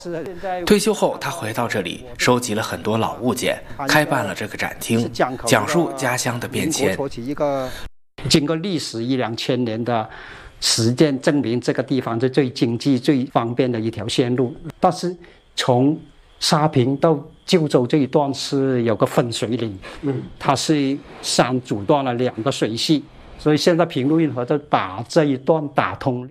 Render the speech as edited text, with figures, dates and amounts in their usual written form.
退休后，他回到这里，收集了很多老物件，开办了这个展厅，讲述家乡的变迁。 经过历史1-2千年的实践证明，这个地方是最经济、最方便的一条线路。但是从沙坪到旧州这一段是有个分水岭，它是山阻断了2个水系，所以现在平陆运河就把这一段打通。